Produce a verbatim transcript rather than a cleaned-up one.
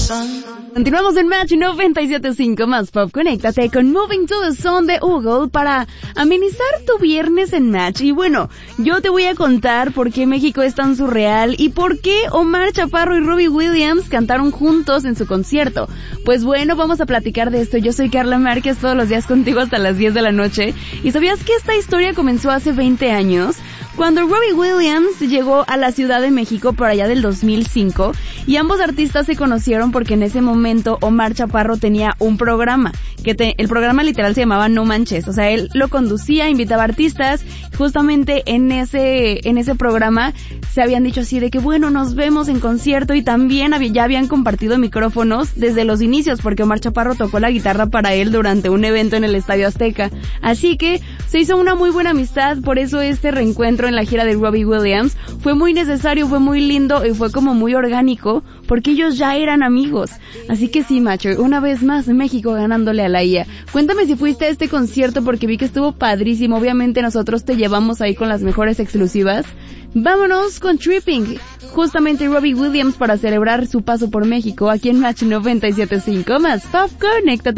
Continuamos en Match noventa y siete punto cinco más Pop. Conéctate con Moving to the Sun de Google para amenizar tu viernes en Match. Y bueno, yo te voy a contar por qué México es tan surreal y por qué Omar Chaparro y Robbie Williams cantaron juntos en su concierto. Pues bueno, vamos a platicar de esto. Yo soy Carla Márquez, todos los días contigo hasta las diez de la noche. ¿Y sabías que esta historia comenzó hace veinte años? Cuando Robbie Williams llegó a la Ciudad de México por allá del dos mil cinco, y ambos artistas se conocieron porque en ese momento Omar Chaparro tenía un programa, que te, el programa literal se llamaba No Manches, o sea, él lo conducía, invitaba artistas, justamente en ese, en ese programa se habían dicho así de que bueno, nos vemos en concierto, y también había, ya habían compartido micrófonos desde los inicios, porque Omar Chaparro tocó la guitarra para él durante un evento en el Estadio Azteca, así que se hizo una muy buena amistad, por eso este reencuentro en la gira de Robbie Williams fue muy necesario, fue muy lindo y fue como muy orgánico porque ellos ya eran amigos. Así que sí, macho, una vez más México ganándole a la I A. Cuéntame si fuiste a este concierto porque vi que estuvo padrísimo. Obviamente nosotros te llevamos ahí con las mejores exclusivas. Vámonos con Tripping, justamente Robbie Williams para celebrar su paso por México aquí en Match noventa y siete punto cinco más Pop. Conéctate.